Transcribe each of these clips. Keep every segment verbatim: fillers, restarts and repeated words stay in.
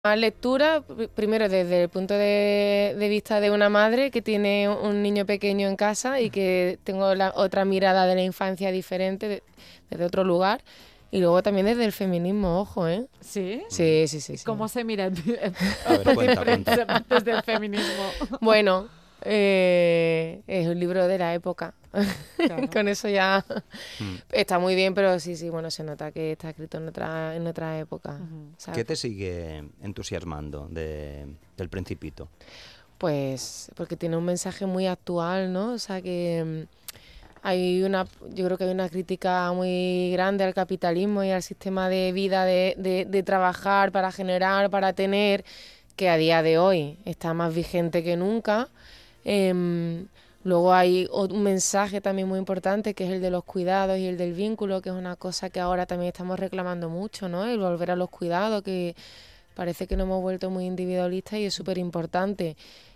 lectura, primero desde el punto de, de vista de una madre que tiene un niño pequeño en casa y que tengo la otra mirada de la infancia diferente de, desde otro lugar, y luego también desde el feminismo, ojo, ¿eh? ¿Sí? Sí, sí, sí. sí. ¿Cómo se mira el, el, A ver, cuenta, cuenta. desde el feminismo? Bueno, eh, es un libro de la época. Claro. Con eso ya mm. está muy bien, pero sí, sí, bueno, se nota que está escrito en otra, en otra época. Uh-huh. ¿Sabes? ¿Qué te sigue entusiasmando de, del Principito? Pues porque tiene un mensaje muy actual, ¿no? O sea que hay una, yo creo que hay una crítica muy grande al capitalismo y al sistema de vida de, de, de trabajar para generar, para tener, que a día de hoy está más vigente que nunca. Eh, Luego hay un mensaje también muy importante que es el de los cuidados y el del vínculo, que es una cosa que ahora también estamos reclamando mucho, ¿no? El volver a los cuidados, que parece que nos hemos vuelto muy individualistas y es súper importante.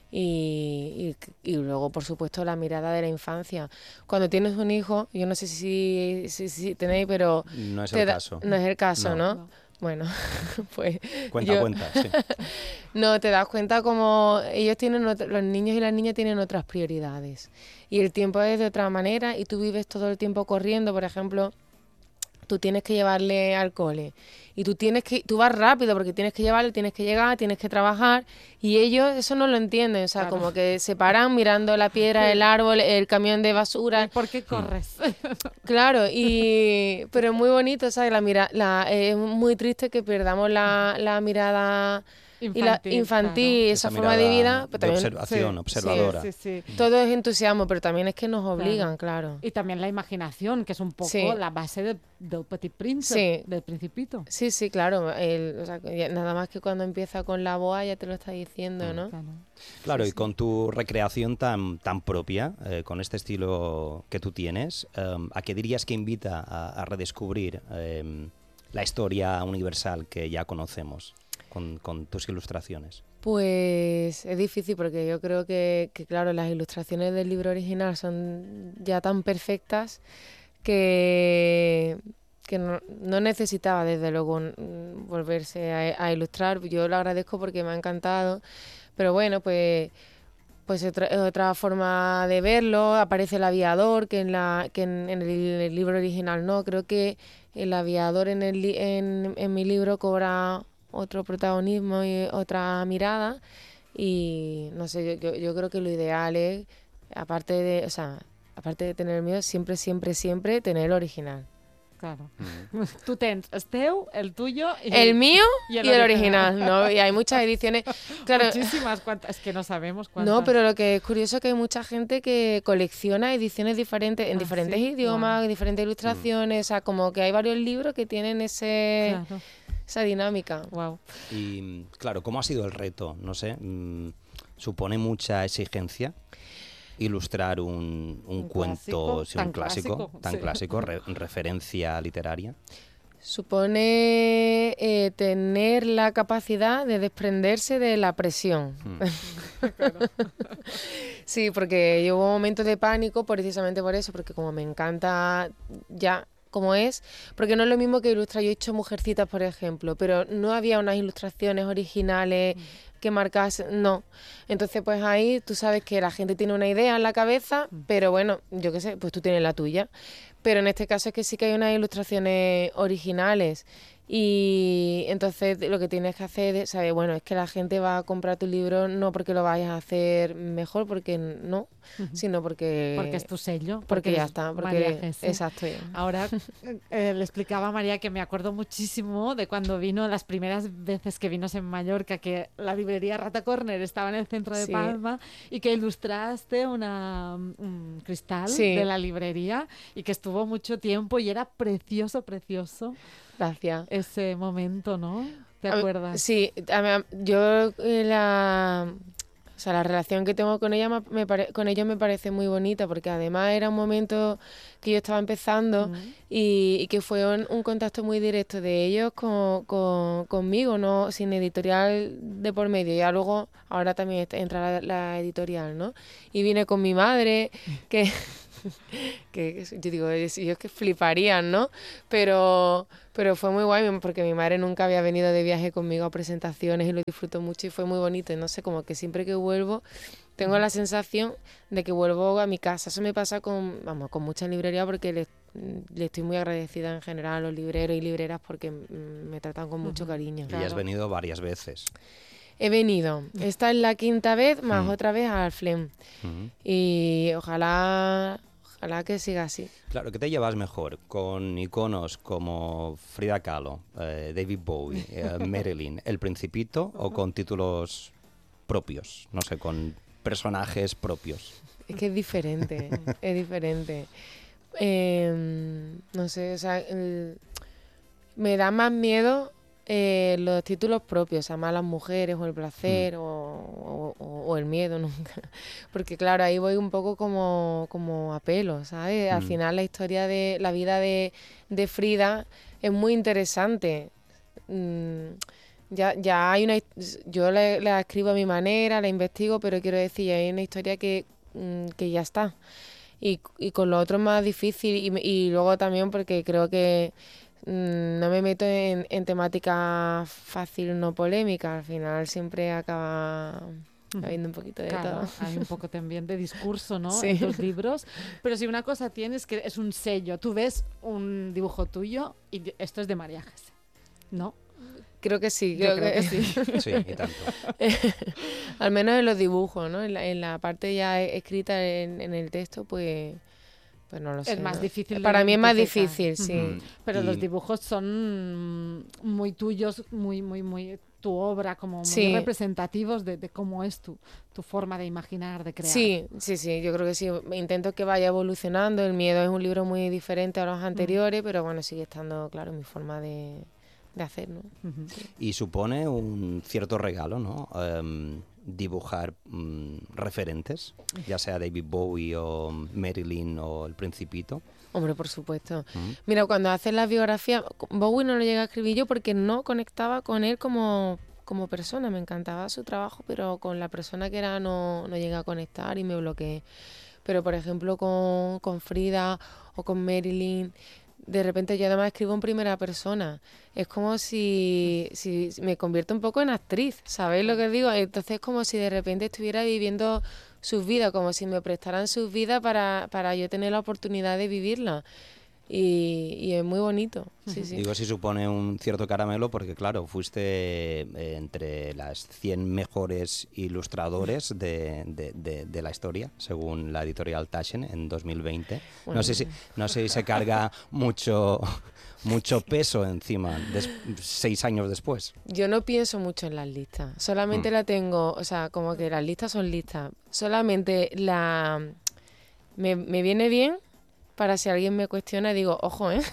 Y, y, y luego, por supuesto, la mirada de la infancia. Cuando tienes un hijo, yo no sé si, si, si tenéis, pero... No es el da, caso. No es el caso, no. ¿no? no. Bueno, pues... Cuenta, yo... cuenta, sí. No, te das cuenta como ellos tienen, los niños y las niñas tienen otras prioridades. Y el tiempo es de otra manera y tú vives todo el tiempo corriendo. Por ejemplo, tú tienes que llevarle al cole y tú tienes que tú vas rápido porque tienes que llevarle, tienes que llegar, tienes que trabajar, y ellos eso no lo entienden, o sea, claro. Como que se paran mirando la piedra, el árbol, el camión de basura. ¿Por qué corres? Claro, y pero es muy bonito, ¿sabes? La mira, la, es muy triste que perdamos la, la mirada infantil, y la infantil, claro. Esa, esa forma de vida, pero también, de observación, sí, observadora. Sí, sí, sí. Todo es entusiasmo, pero también es que nos obligan, claro. claro. Y también la imaginación, que es un poco sí. la base de, del Petit Príncipe, sí. del Principito. Sí, sí, claro. El, o sea, nada más que cuando empieza con la boa ya te lo está diciendo, ¿no? Claro, claro sí, y sí. con tu recreación tan, tan propia, eh, con este estilo que tú tienes, eh, ¿a qué dirías que invita a, a redescubrir eh, la historia universal que ya conocemos? Con, con tus ilustraciones? Pues es difícil porque yo creo que, que, claro, las ilustraciones del libro original son ya tan perfectas que, que no, no necesitaba desde luego volverse a, a ilustrar. Yo lo agradezco porque me ha encantado, pero bueno, pues... Pues otra, otra forma de verlo, aparece el aviador, que en la que en, en, el, en el libro original no. Creo que el aviador en, el, en, en mi libro cobra otro protagonismo y otra mirada, y no sé, yo, yo, yo creo que lo ideal es, aparte de, o sea, aparte de tener el mío, siempre, siempre, siempre tener el original. Claro. Mm. Tú tens el teu, el tuyo... Y el mío y el, y el original, original, ¿no? Y hay muchas ediciones... Claro, muchísimas, cuántas, es que no sabemos cuántas. No, pero lo que es curioso es que hay mucha gente que colecciona ediciones diferentes, en ah, diferentes ¿sí? idiomas, wow. diferentes ilustraciones, mm. o sea, como que hay varios libros que tienen ese... Claro. Esa dinámica. Wow. Y claro, ¿cómo ha sido el reto? No sé, mmm, ¿supone mucha exigencia ilustrar un, un, un cuento, clásico, sí, un clásico, clásico tan sí. clásico, re, referencia literaria? Supone eh, tener la capacidad de desprenderse de la presión. Hmm. Claro. Sí, porque yo hubo momentos de pánico precisamente por eso, porque como me encanta ya como es, porque no es lo mismo que ilustrar. Yo he hecho Mujercitas, por ejemplo, pero no había unas ilustraciones originales mm. que marcasen, no. Entonces, pues ahí tú sabes que la gente tiene una idea en la cabeza, mm. pero bueno, yo qué sé, pues tú tienes la tuya. Pero en este caso es que sí que hay unas ilustraciones originales. Y entonces lo que tienes que hacer es saber, bueno, es que la gente va a comprar tu libro no porque lo vayas a hacer mejor, porque no, uh-huh. sino porque... Porque es tu sello. Porque, porque ya está. Porque, exacto. Ahora eh, le explicaba a María que me acuerdo muchísimo de cuando vino, las primeras veces que vino en Mallorca, que la librería Rata Corner estaba en el centro de sí. Palma y que ilustraste una, un cristal sí. de la librería y que estuvo mucho tiempo y era precioso, precioso. Gracias. Ese momento, ¿no? ¿Te acuerdas? Sí, a mí, yo eh, la, o sea, la relación que tengo con ella me pare, con ellos me parece muy bonita, porque además era un momento que yo estaba empezando uh-huh. y, y que fue un, un contacto muy directo de ellos con, con, conmigo, no sin editorial de por medio. Ya luego, ahora también entra la, la editorial, ¿no? Y vine con mi madre, que que yo digo, ellos es que fliparían, ¿no? Pero, pero fue muy guay porque mi madre nunca había venido de viaje conmigo a presentaciones y lo disfrutó mucho y fue muy bonito. Y no sé, como que siempre que vuelvo tengo la sensación de que vuelvo a mi casa. Eso me pasa con, vamos, con muchas librerías porque le, le estoy muy agradecida en general a los libreros y libreras porque me tratan con mucho cariño. Y Claro. has venido varias veces. He venido. Esta es la quinta vez, más Mm. otra vez al Flem. Mm. Y ojalá, ojalá que siga así. Claro, ¿qué te llevas mejor? ¿Con iconos como Frida Kahlo, eh, David Bowie, eh, Marilyn, El Principito o con títulos propios? No sé, con personajes propios. Es que es diferente, es diferente. Eh, no sé, o sea, el- me da más miedo eh, los títulos propios, a malas mujeres o el placer Mm. o, o- o- o el miedo nunca. Porque claro, ahí voy un poco como, como a pelo, ¿sabes? Al Mm. final la historia de la vida de, de Frida es muy interesante. Mm, ya, ya hay una, his- yo la, la escribo a mi manera, la investigo, pero quiero decir, hay una historia que, mm, que ya está. Y, y con lo otro es más difícil y, me- y luego también porque creo que mm, no me meto en, en temática fácil, no polémica. Al final siempre acaba habiendo un poquito de Claro, todo. hay un poco también de discurso, ¿no? Sí. En tus libros. Pero si una cosa tienes que es un sello. Tú ves un dibujo tuyo y di- esto es de María Jesse, ¿no? Creo que sí, Yo creo, creo que, que sí. Sí, y tanto. al menos en los dibujos, ¿no? En la, en la parte ya escrita en, en el texto, pues, pues no lo sé. Es más ¿no? difícil de Para mí es más identificar. difícil, sí. Ujú. Mm. Pero Y- los dibujos son muy tuyos, muy, muy, muy tu obra, como muy Sí. representativos de, de cómo es tu, tu forma de imaginar, de crear. Sí, sí, sí, yo creo que sí. Intento que vaya evolucionando. El miedo es un libro muy diferente a los anteriores, pero bueno, sigue estando, claro, mi forma de, de hacer, ¿no? Ujú. Y supone un cierto regalo, ¿no? Em, dibujar mm, referentes, ya sea David Bowie o Marilyn o El Principito. Hombre, por supuesto. Mm. Mira, cuando haces la biografía, Bowie no lo llegué a escribir yo porque no conectaba con él como, como persona. Me encantaba su trabajo, pero con la persona que era no, no llegué a conectar y me bloqueé. Pero, por ejemplo, con, con Frida o con Marilyn, de repente yo además escribo en primera persona. Es como si, si me convierto un poco en actriz, ¿sabéis lo que digo? Entonces es como si de repente estuviera viviendo sus vidas, como si me prestaran sus vidas para, para yo tener la oportunidad de vivirla. Y, y es muy bonito, sí, sí. Digo si supone un cierto caramelo porque, claro, fuiste eh, entre las cien mejores ilustradores de, de, de, de la historia, según la editorial Taschen en dos mil veinte. Bueno. No sé si, no sé si se carga mucho, mucho peso encima, des- seis años después. Yo no pienso mucho en las listas, solamente Mm. la tengo, o sea, como que las listas son listas. Solamente la... Me, me viene bien para si alguien me cuestiona, digo, ojo, ¿eh?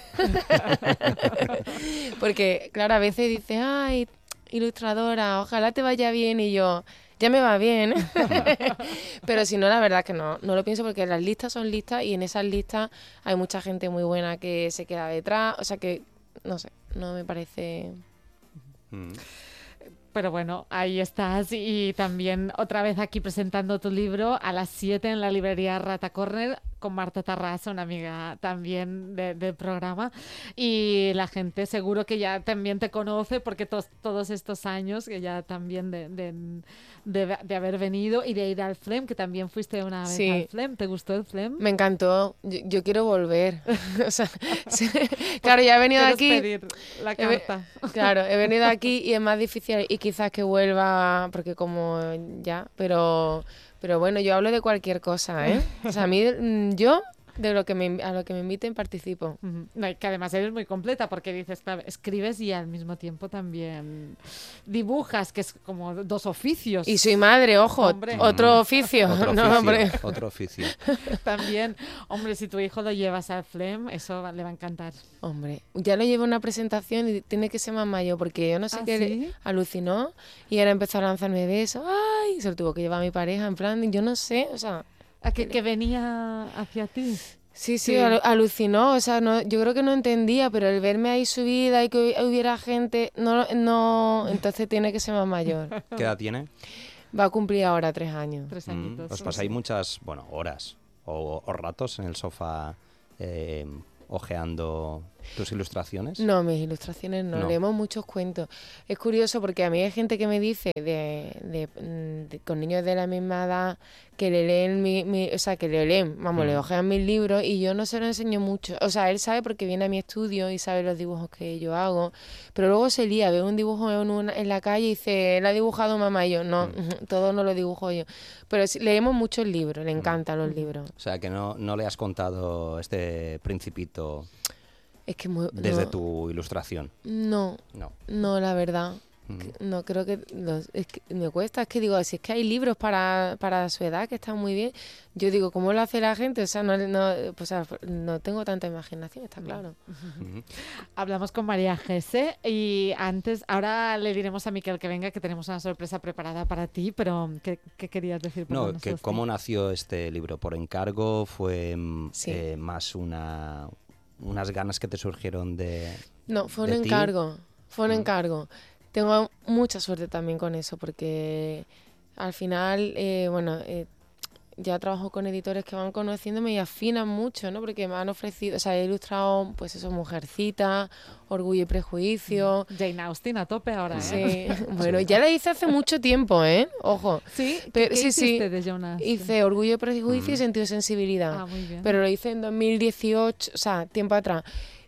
Porque, claro, a veces dices, ay, ilustradora, ojalá te vaya bien, y yo, ya me va bien. Pero si no, la verdad que no, no lo pienso porque las listas son listas y en esas listas hay mucha gente muy buena que se queda detrás, o sea que, no sé, no me parece... Mm. Pero bueno, ahí estás y también otra vez aquí presentando tu libro a las siete en la librería Rata Corner con Marta Tarrasa, una amiga también de- del programa. Y la gente seguro que ya también te conoce porque tos- todos estos años que ya también de, de, de- de haber venido y de ir al Flem, que también fuiste una vez Sí. al Flem. ¿Te gustó el Flem? Me encantó, yo, yo quiero volver. O sea, sí. Claro, ya he venido ¿Quieres aquí... pedir la He ve- carta? Claro, he venido aquí y es más difícil y quizás que vuelva, porque como ya, pero pero bueno, yo hablo de cualquier cosa, ¿eh? O sea, a mí, mm, yo, de lo que me, inv- a lo que me inviten participo. Ujú. No, y que además eres muy completa porque dices, claro, escribes y al mismo tiempo también dibujas, que es como dos oficios. Y soy madre, ojo, Hombre. otro oficio. Otro No, oficio, hombre. otro oficio. También, hombre, si tu hijo lo llevas al Flem, eso va- le va a encantar. Hombre, ya lo llevo a una presentación y tiene que ser más mayor porque yo no sé ¿Ah, qué le- sí? alucinó y ahora empezó a lanzarme besos. ¡Ay! Se lo tuvo que llevar a mi pareja, en plan, yo no sé, o sea... ¿A que, que venía hacia ti? Sí, sí, Sí. alu- alucinó, o sea, no, yo creo que no entendía, pero el verme ahí subida y que hubi- hubiera gente, no, no, entonces tiene que ser más mayor. ¿Qué edad tiene? Va a cumplir ahora tres años. Tres Mm, añitos. Os pasáis muchas, bueno, horas o, o ratos en el sofá eh, ojeando tus ilustraciones? No, mis ilustraciones no. No. Leemos muchos cuentos. Es curioso porque a mí hay gente que me dice, de, de, de- con niños de la misma edad, que le leen, mi, mi- o sea, que le leen, vamos, Mm. le ojean mis libros y yo no se lo enseño mucho. O sea, él sabe porque viene a mi estudio y sabe los dibujos que yo hago, pero luego se lía, ve un dibujo en, una- en la calle y dice, él ha dibujado mamá, y yo, no, Mm. todo no lo dibujo yo. Pero sí, leemos muchos libros, le encantan los libros. O sea, que no, no le has contado este Principito Es que muy, desde no, tu ilustración. no, No. no, la verdad. Mm. Que- No, creo que, los- es que me cuesta, es que digo, si es que hay libros para, para su edad que están muy bien, yo digo, ¿cómo lo hace la gente? O sea, no, no, pues, o sea, no tengo tanta imaginación, está claro. Ujú. Hablamos con María Gese y antes, ahora le diremos a Miquel que venga, que tenemos una sorpresa preparada para ti, pero ¿qué, qué querías decir? No, Perdona, que Sosti. cómo nació este libro. ¿Por encargo? ¿Fue mm, Sí. eh, más una unas ganas que te surgieron de...? No, fue un ¿De ti? encargo, fue un Mm. encargo. Tengo mucha suerte también con eso, porque al final, eh, bueno, eh, ya trabajo con editores que van conociéndome y afinan mucho, ¿no? Porque me han ofrecido, o sea, he ilustrado, pues eso, Mujercita, Orgullo y Prejuicio. Jane Austen a tope ahora, ¿eh? Sí, bueno, ya la hice hace mucho tiempo, ¿eh? Ojo. ¿Sí? Pero- ¿Qué sí, sí. hiciste de Jane Austen? Hice Orgullo, Prejuicio y Mm. Sentido de Sensibilidad. Ah, muy bien. Pero lo hice en dos mil dieciocho, o sea, tiempo atrás.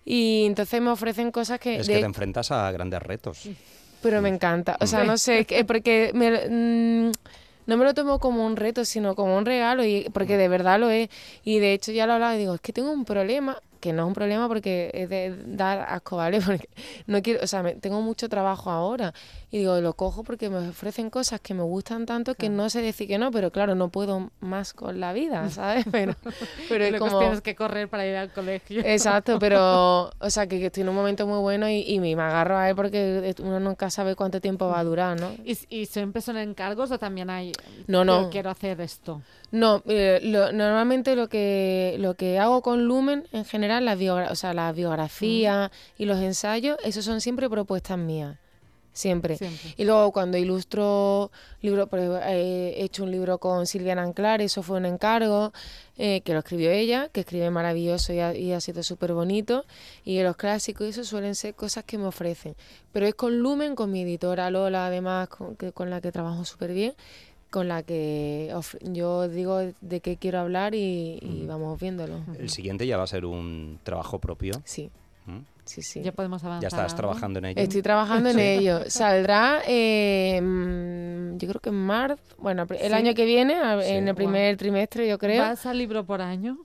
Y entonces me ofrecen cosas que... Es de- que te enfrentas a grandes retos. Pero me encanta. O sea, Mm. no sé, que- porque me, mm, no me lo tomo como un reto, sino como un regalo, y porque de verdad lo es. Y de hecho ya lo hablaba y digo, es que tengo un problema, que no es un problema porque es de dar asco, ¿vale? Porque no quiero, o sea, me- tengo mucho trabajo ahora. Y digo, lo cojo porque me ofrecen cosas que me gustan tanto que Claro. no sé decir que no, pero claro, no puedo más con la vida, ¿sabes? Pero, pero es Luego como... tienes que correr para ir al colegio. Exacto, pero, o sea, que, que estoy en un momento muy bueno y, y me agarro a él porque uno nunca sabe cuánto tiempo va a durar, ¿no? ¿Y, ¿Y siempre son encargos o también hay... No, yo no. quiero hacer esto? No, eh, lo- normalmente lo que lo que hago con Lumen, en general, las biogra- o sea, las biografías y los ensayos, esos son siempre propuestas mías. Siempre. Siempre. Y luego cuando ilustro libro, por ejemplo, eh, he hecho un libro con Silvia Nanclar, eso fue un encargo, eh, que lo escribió ella, que escribe maravilloso y ha, y ha sido súper bonito. Y los clásicos, eso suelen ser cosas que me ofrecen. Pero es con Lumen, con mi editora Lola, además, con, que, con la que trabajo súper bien, con la que of- yo digo de qué quiero hablar y, y vamos viéndolo. El siguiente ya va a ser un trabajo propio. Sí, ¿Mm? sí, sí. Ya podemos avanzar. ¿Ya estás algo? trabajando en ello? Estoy trabajando en ello. Saldrá, eh, mm, yo creo que en marzo, bueno, el Sí. año que viene, a- Sí. en el primer trimestre, yo creo. ¿Vas al libro por año?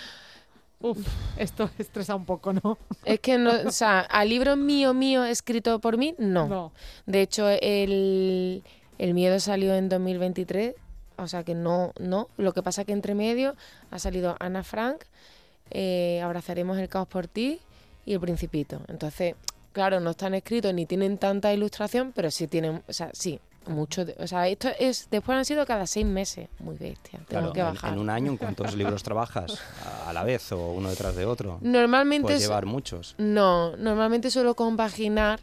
Uf, esto estresa un poco, ¿no? Es que, no, o sea, a libro mío, mío, escrito por mí, no. No. De hecho, el, el miedo salió en dos mil veintitrés, o sea que no, no. Lo que pasa que entre medio ha salido Ana Frank, eh, Abrazaremos el caos por ti y El Principito. Entonces, claro, no están escritos ni tienen tanta ilustración, pero sí tienen, o sea, sí, mucho. de- o sea, esto es, después han sido cada seis meses, muy bestia. Tengo Claro, que en, bajar. en un año, ¿en cuántos libros trabajas? ¿A, a la vez o uno detrás de otro? Normalmente Puedes es- llevar muchos. no, normalmente suelo compaginar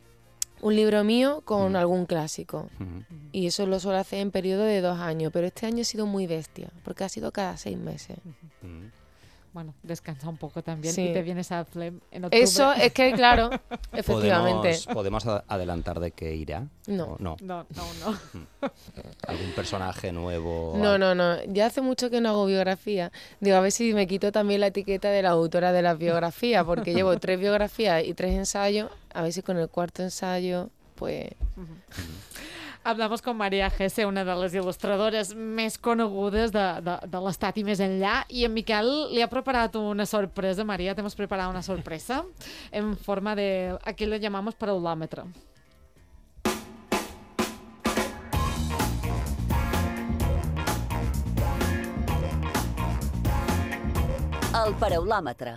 un libro mío con Mm. algún clásico. Ujú. Y eso lo suelo hacer en periodo de dos años, pero este año ha sido muy bestia, porque ha sido cada seis meses. Mm. Bueno, descansa un poco también Sí. y te vienes a Flem en octubre. Eso es que, claro, efectivamente. ¿Podemos, ¿Podemos a- adelantar de qué irá? No. ¿O no? No, no, no. ¿Algún personaje nuevo? No, no, no. Ya hace mucho que no hago biografía. Digo, a ver si me quito también la etiqueta de la autora de las biografías, porque llevo tres biografías y tres ensayos. A ver si con el cuarto ensayo, pues... Hablamos con Maria Gese, una de les il·lustradores més conegudes de, de, de l'estat i més enllà, i en Miquel li ha preparat una sorpresa. Maria, te hemos preparado una sorpresa en forma de... Aquí lo llamamos paraulòmetre. El paraulòmetre.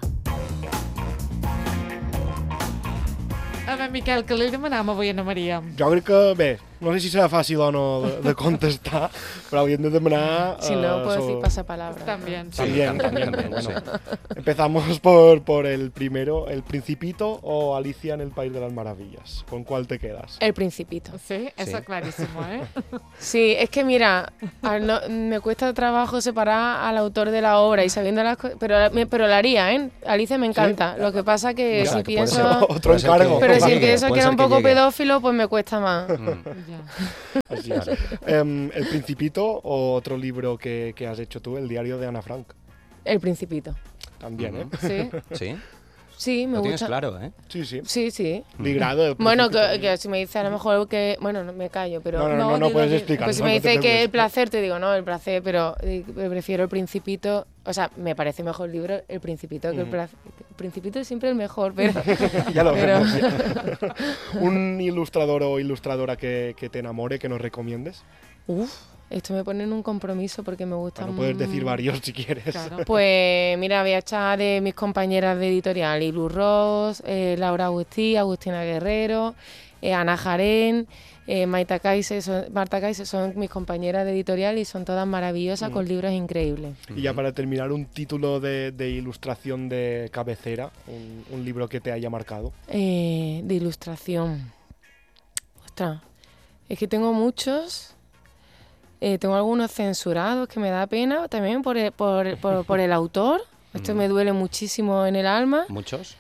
A veure, Miquel, què li demanàvem avui a Ana Maria? Jo crec que, bé, no sé si serà fàcil o no de, de contestar, però hauríem de demanar... Si no, uh, puedo so... decir pasapalabra. También. Sí, También, también, también. también, Bueno, sí. empezamos por, por el primero, El Principito o Alicia en el País de las Maravillas. ¿Con cuál te quedas? El Principito. Sí, eso Sí. clarísimo, ¿eh? Sí, es que mira, al no- me cuesta trabajo separar al autor de la obra y sabiendo las cosas, pero, me- pero lo haría, ¿eh? Alicia me encanta. Lo que pasa que O sea, si que puede pienso... ser- Otro puede ser encargo. que- Pero que si llegue, pienso puede que era ser un que poco llegue. pedófilo, pues me cuesta más. Mm. Ya. Así es. Em, ¿El Principito o otro libro que, que has hecho tú, El Diario de Ana Frank? El Principito. También, ¿eh? Sí. Sí, Sí, me lo tienes gusta. claro, ¿eh? Sí, sí. Sí, sí. Ligrado. El Bueno, Principito. que, que si me dice a lo mejor que... Bueno, no me callo, pero... No, no, no, no, No, no puedes dilo, explicar. Pues si no me te dice que preocupes. el placer, te digo, no, el placer, pero eh, prefiero el Principito. O sea, me parece mejor el libro El Principito que el Ujú. placer. El Principito es siempre el mejor, pero... Ya lo pero- vemos. ya. ¿Un ilustrador o ilustradora que, que te enamore, que nos recomiendes? Uf, esto me pone en un compromiso porque me gusta... Bueno, puedes decir mm, varios si quieres. Claro. Pues mira, voy a echar de mis compañeras de editorial, Ilu Ross, eh, Laura Agustí, Agustina Guerrero, eh, Ana Jarén, eh, Maita Kaiser, son, Marta Kaiser, son mis compañeras de editorial y son todas maravillosas Mm. con libros increíbles. Y ya para terminar, un título de, de ilustración de cabecera, un, un libro que te haya marcado. Eh, de ilustración. Ostras, es que tengo muchos. Eh, tengo algunos censurados que me da pena también por el, por, por, por el autor. Esto Mm. me duele muchísimo en el alma. ¿Muchos?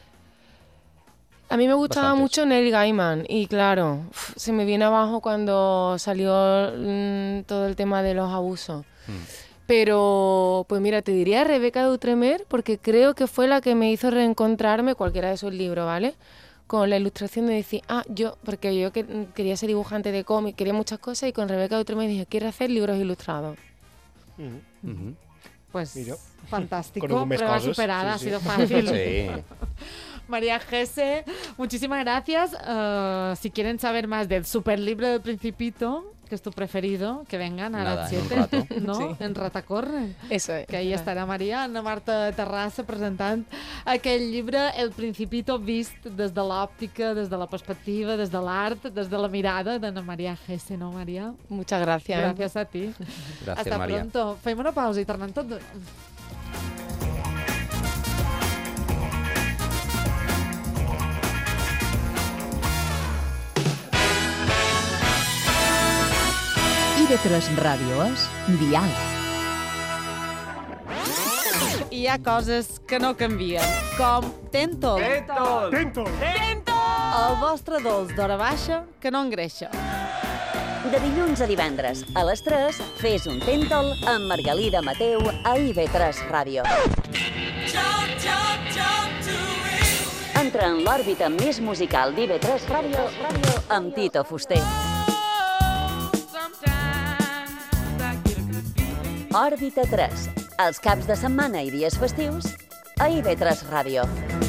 A mí me gustaba Bastantes. mucho Neil Gaiman y claro, uf, se me viene abajo cuando salió mm, todo el tema de los abusos. Mm. Pero, pues mira, te diría Rebeca Dutremer porque creo que fue la que me hizo reencontrarme, cualquiera de sus libros, ¿vale? Con la ilustración de decir, ah, yo, porque yo que, quería ser dibujante de cómic, quería muchas cosas y con Rebeca Dutremer dije, quiero hacer libros ilustrados. Ujú. Ujú. Pues Mira. fantástico, Con algunas prueba cosas, superada, sí, ha sí. sido fácil. Sí. María Gese, muchísimas gracias. Uh, si quieren saber más del superlibro del Principito, que es tu preferido, que vengan a Nada, las en un siete, rato. ¿no? Sí. En Ratacorre. Eso es. Que ahí estarà Maria, Anna Marta de Terrassa, presentant aquell llibre El Principito vist des de l'òptica, des de la perspectiva, des de l'art, des de la mirada d'Anna Maria Gese, no, Maria? Muchas gracias. ¿eh? Gràcies a ti. Gracias, Hasta María. pronto. Fem una pausa i tornem tot d'una. I V tres Ràdio és Dial. Hi ha coses que no canvien, com Tentol. ¡Tento! El vostre dolç d'hora baixa que no engreixa. De dilluns a divendres, a les tres, fes un Tentol amb Margalida Mateu a I V tres Ràdio. Entra en l'òrbita més musical d'I V tres Ràdio, Ràdio amb Tito Fuster. Òrbita tres, els caps de setmana i dies festius a I V tres Ràdio.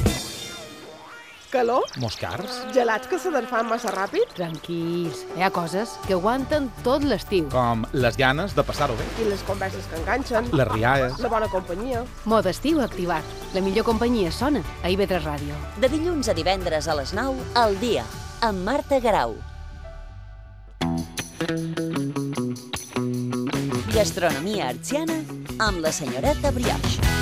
Calor? Moscars? Gelats que se desfan massa ràpid? Tranquils, hi ha coses que aguanten tot l'estiu. Com les ganes de passar-ho bé. I les converses que enganxen? Les rialles. La bona companyia? Mode estiu activat. La millor companyia sona a I V tres Ràdio. De dilluns a divendres a les nou, al dia, amb Marta Garau. Gastronomia artsiana amb la senyoreta Brioche.